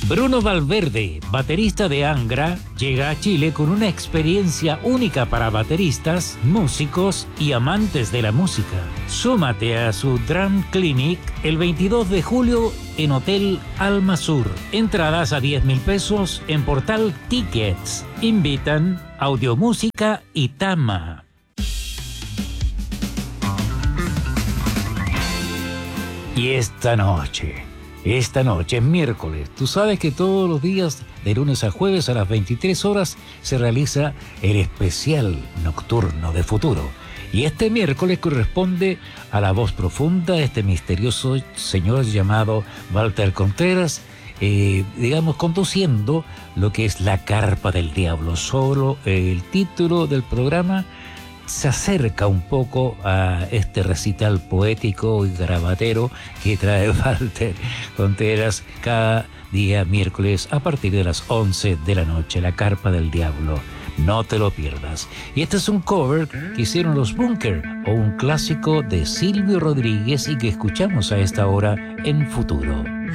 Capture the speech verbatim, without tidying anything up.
Bruno Valverde, baterista de Angra, llega a Chile con una experiencia única para bateristas, músicos y amantes de la música. Súmate a su Drum Clinic el veintidós de julio en Hotel Alma Sur. Entradas a diez mil pesos en Portal Tickets. Invitan Audiomúsica y Tama. Y esta noche... Esta noche es miércoles. Tú sabes que todos los días, de lunes a jueves a las veintitrés horas, se realiza el especial nocturno de Futuro. Y este miércoles corresponde a la voz profunda de este misterioso señor llamado Walter Contreras, eh, digamos, conduciendo lo que es La Carpa del Diablo. Solo el título del programa se acerca un poco a este recital poético y gravatero que trae Walter Contreras cada día miércoles a partir de las once de la noche, La Carpa del Diablo. No te lo pierdas. Y este es un cover que hicieron los Bunker, o un clásico de Silvio Rodríguez y que escuchamos a esta hora en Futuro.